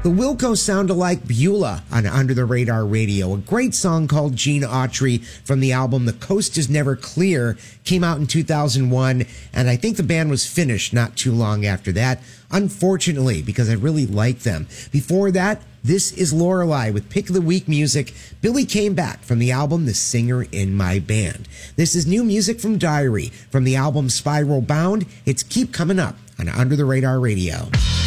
The Wilco sounded like Beulah on Under the Radar Radio. A great song called Gene Autry from the album The Coast is Never Clear came out in 2001, and I think the band was finished not too long after that, unfortunately, because I really like them. Before that, this is Lorelei with Pick of the Week music. Billy came back from the album The Singer in My Band. This is new music from Diary from the album Spiral Bound. It's Keep Coming Up on Under the Radar Radio.